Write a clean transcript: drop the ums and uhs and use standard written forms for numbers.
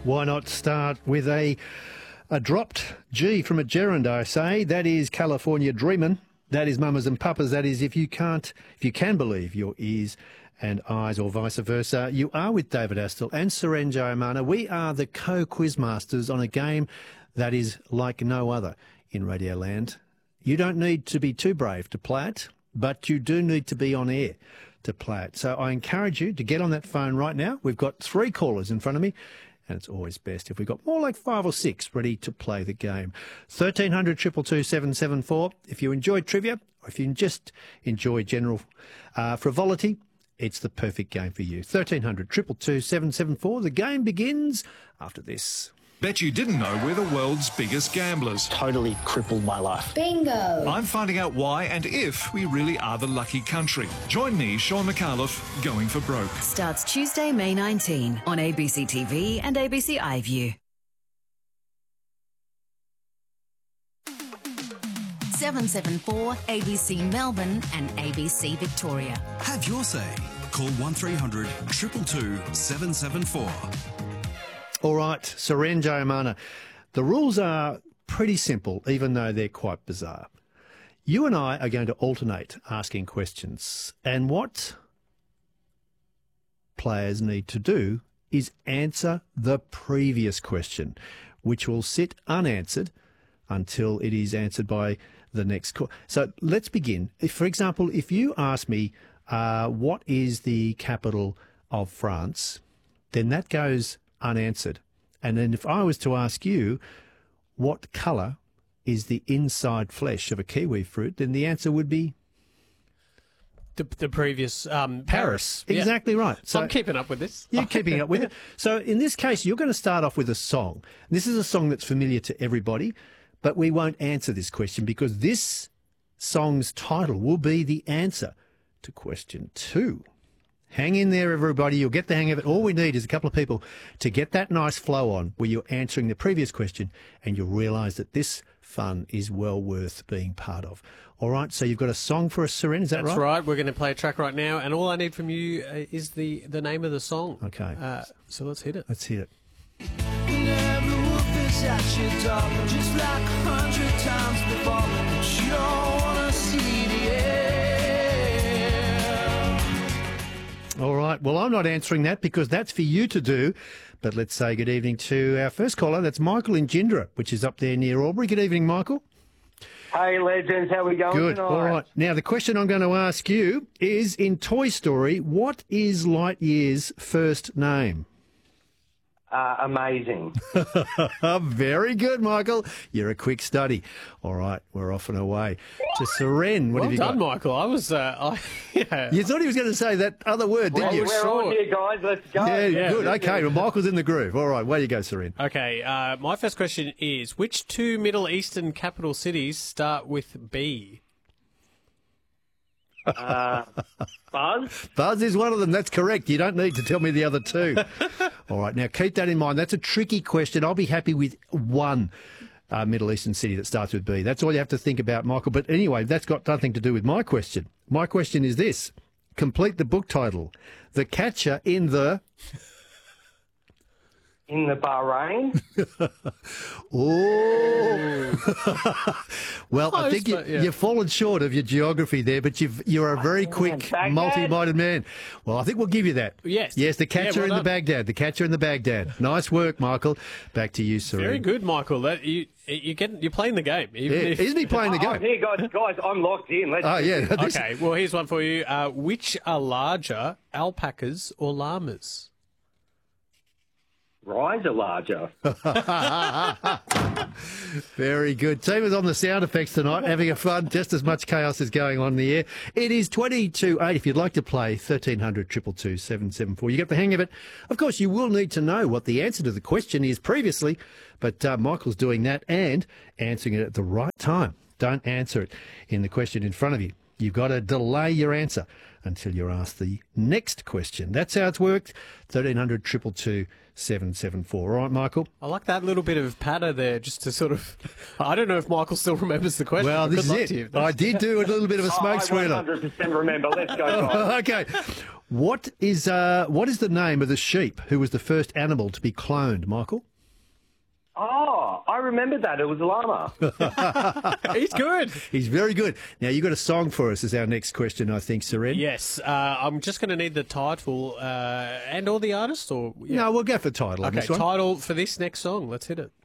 Why not start with a dropped G from a gerund, I say. That is California Dreamin'. That is Mamas and Papas. That is if you can believe your ears and eyes, or vice versa. You are with David Astle and Suren Jayamana. We are the co-quizmasters on a game that is like no other in Radioland. You don't need to be too brave to play it, but you do need to be on air to play it. So I encourage you to get on that phone right now. We've got 3 callers in front of me, and it's always best if we've got more like 5 or 6 ready to play the game. 1300 222 774. If you enjoy trivia, or if you just enjoy general frivolity, it's the perfect game for you. 1300 222 774. The game begins after this. Bet you didn't know we're the world's biggest gamblers. Totally crippled my life. Bingo! I'm finding out why and if we really are the lucky country. Join me, Sean McAuliffe, Going for Broke. Starts Tuesday, May 19 on ABC TV and ABC iView. 774 ABC Melbourne and ABC Victoria. Have your say. Call 1300 222 774. All right, Suren Jayamana. The rules are pretty simple, even though they're quite bizarre. You and I are going to alternate asking questions, and what players need to do is answer the previous question, which will sit unanswered until it is answered by the next call. So let's begin. For example, if you ask me, what is the capital of France, then that goes unanswered. And then if I was to ask you, what colour is the inside flesh of a kiwi fruit, then the answer would be the previous Paris. Exactly right. So I'm keeping up with this. You're keeping up with it. So in this case, you're going to start off with a song. This is a song that's familiar to everybody, but we won't answer this question because this song's title will be the answer to question 2. Hang in there, everybody. You'll get the hang of it. All we need is a couple of people to get that nice flow on where you're answering the previous question, and you'll realise that this fun is well worth being part of. All right, so you've got a song for us, Suren, is that right? That's right. We're going to play a track right now, and all I need from you is the name of the song. Okay. So let's hit it. Let's hit it. Just like 100 times before, but you don't want to see the end. All right. Well, I'm not answering that because that's for you to do. But let's say good evening to our first caller. That's Michael in Gindra, which is up there near Albury. Good evening, Michael. Hey, legends. How are we going Good. tonight? All right. Now, the question I'm going to ask you is, in Toy Story, what is Lightyear's first name? Amazing. Very good, Michael. You're a quick study. All right, we're off and away to Suren. What Well have you done, got? Michael. I was, yeah. You thought he was going to say that other word, didn't you? We're on here, guys. Let's go. Yeah, good. Okay, well, Michael's in the groove. All right, way you go, Suren. Okay, my first question is, which 2 Middle Eastern capital cities start with B? Buzz? Buzz is one of them. That's correct. You don't need to tell me the other 2. All right, now keep that in mind. That's a tricky question. I'll be happy with one Middle Eastern city that starts with B. That's all you have to think about, Michael. But anyway, that's got nothing to do with my question. My question is this. Complete the book title. The Catcher in the... In the Bahrain? Oh. Well, I think you've fallen short of your geography there, but you're a very quick, multi-minded man. Well, I think we'll give you that. Yes. Yes, the Catcher in the Baghdad. The Catcher in the Baghdad. Nice work, Michael. Back to you, Suren. Very good, Michael. You're playing the game. Isn't he playing the game? Here, guys, I'm locked in. Let's Okay, well, here's one for you. Which are larger, alpacas or llamas? Rise are larger. Very good. Team is on the sound effects tonight, having a fun. Just as much chaos is going on in the air. It is 20-8. If you'd like to play, 1300 222 774. You get the hang of it. Of course, you will need to know what the answer to the question is previously, but Michael's doing that and answering it at the right time. Don't answer it in the question in front of you. You've got to delay your answer until you're asked the next question. That's how it's worked. 1300 222 774. All right, Michael? I like that little bit of patter there just to sort of... I don't know if Michael still remembers the question. Well, this is it. I did do a little bit of a smoke screener. I 100% remember. Let's go, guys. Okay. What is the name of the sheep who was the first animal to be cloned, Michael? Oh, I remembered that. It was a llama. He's good. He's very good. Now, you got a song for us as our next question, I think, Seren. Yes. I'm just going to need the title and all the artists, or No, we'll go for title on okay, this one. title for this next song. Let's hit it.